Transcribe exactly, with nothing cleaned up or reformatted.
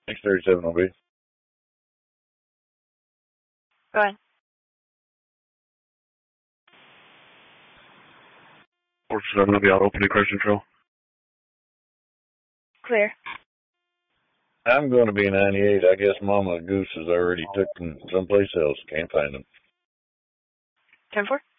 six thirty-seven will be. Go ahead. four seven will be out opening cruise control. Clear. I'm going to be ninety-eight. I guess Mama Goose has already took them someplace else. Can't find them. ten four.